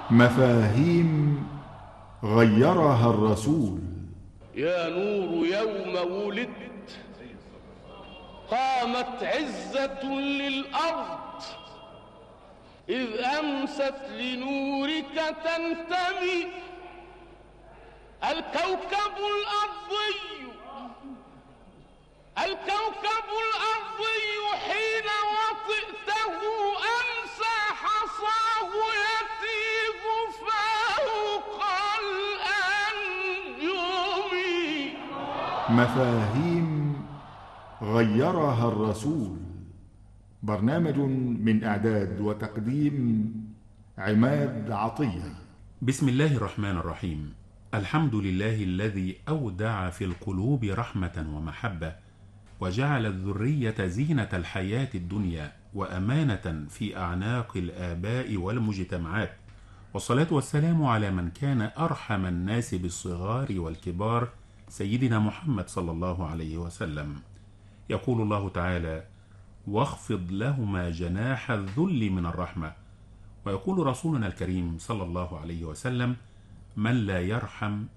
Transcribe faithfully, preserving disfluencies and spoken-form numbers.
مفاهيم غيرها الرسول. يا نور يوم ولدت قامت عزة للأرض، إذ أمست لنورك تنتمي الكوكب الأرضي الكوكب الأرضي حين وطئته أمسى حصاه يتيب فوق الأنجم. مفاهيم غيرها الرسول، برنامج من إعداد وتقديم عماد عطية. بسم الله الرحمن الرحيم. الحمد لله الذي أودع في القلوب رحمة ومحبة، وجعل الذرية زينة الحياة الدنيا وأمانة في أعناق الآباء والمجتمعات، والصلاة والسلام على من كان أرحم الناس بالصغار والكبار، سيدنا محمد صلى الله عليه وسلم. يقول الله تعالى: واخفض لهما جناح الذل من الرحمة. ويقول رسولنا الكريم صلى الله عليه وسلم: من لا يرحم